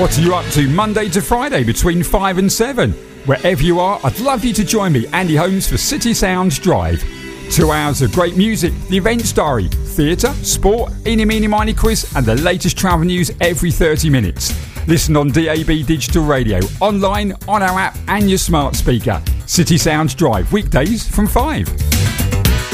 What are you up to Monday to Friday between 5 and 7? Wherever you are, I'd love you to join me, Andy Holmes, for City Sounds Drive. 2 hours of great music, the events diary, theatre, sport, eeny meeny miny quiz and the latest travel news every 30 minutes. Listen on DAB Digital Radio, online, on our app and your smart speaker. City Sounds Drive, weekdays from 5.